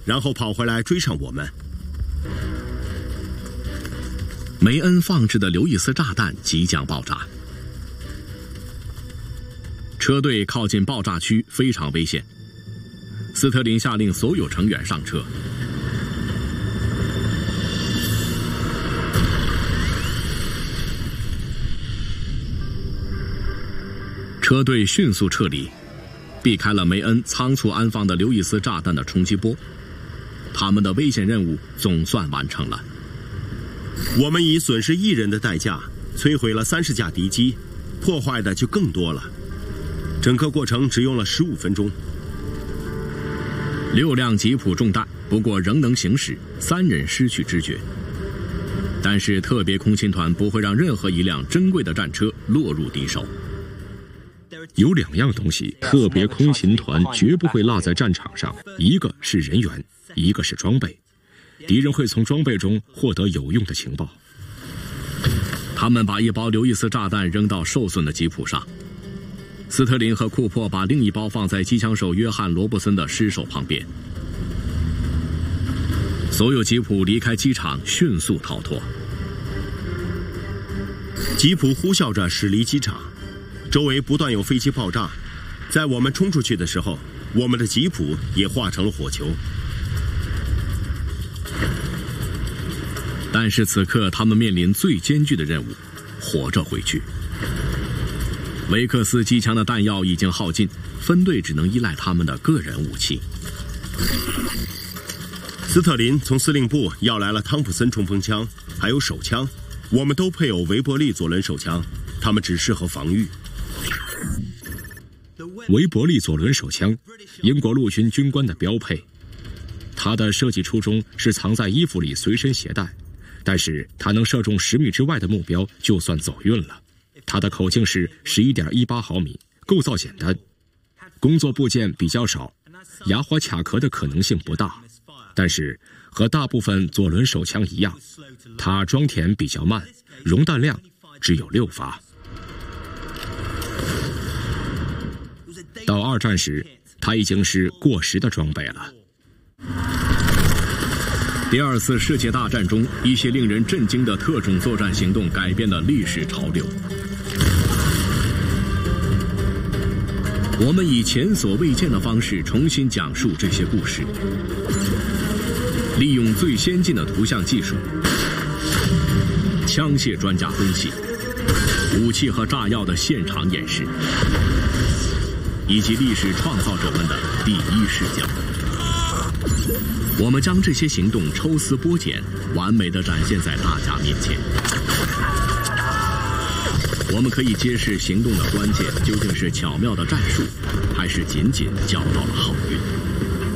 然后跑回来追上我们。 梅恩放置的刘易斯炸弹即将爆炸，车队靠近爆炸区非常危险。斯特林下令所有成员上车。车队迅速撤离，避开了梅恩仓促安放的刘易斯炸弹的冲击波。他们的危险任务总算完成了。 我们以损失1人的代价摧毁了30架敌机，破坏的就更多了。整个过程只用了15分钟。 6辆吉普中弹，不过仍能行驶，3人失去知觉。但是特别空勤团不会让任何一辆珍贵的战车落入敌手。 有2样东西，特别空勤团绝不会落在战场上，一个是人员，一个是装备。敌人会从装备中获得有用的情报。 他们把一包刘易斯炸弹扔到受损的吉普上。斯特林和库珀把另一包放在机枪手约翰·罗伯森的尸首旁边。所有吉普离开机场，迅速逃脱。 吉普呼啸着驶离机场，周围不断有飞机爆炸。在我们冲出去的时候，我们的吉普也化成了火球。 但是此刻他们面临最艰巨的任务，活着回去。维克斯机枪的弹药已经耗尽，分队只能依赖他们的个人武器。 斯特林从司令部要来了汤普森冲锋枪，还有手枪，我们都配有维伯利左轮手枪，他们只适合防御。 维伯利左轮手枪，英国陆军军官的标配。它的设计初衷是藏在衣服里随身携带，但是它能射中10米之外的目标，就算走运了。它的口径是11.18毫米，构造简单，工作部件比较少，哑火卡壳的可能性不大。但是和大部分左轮手枪一样，它装填比较慢，容弹量只有6发。到2战时，它已经是过时的装备了。 第2次世界大战中，一些令人震惊的特种作战行动改变了历史潮流。我们以前所未见的方式重新讲述这些故事，利用最先进的图像技术，枪械专家分析，武器和炸药的现场演示，以及历史创造者们的第一视角。我们将这些行动抽丝剥茧，完美地展现在大家面前。我们可以揭示行动的关键究竟是巧妙的战术，还是仅仅交到了好运。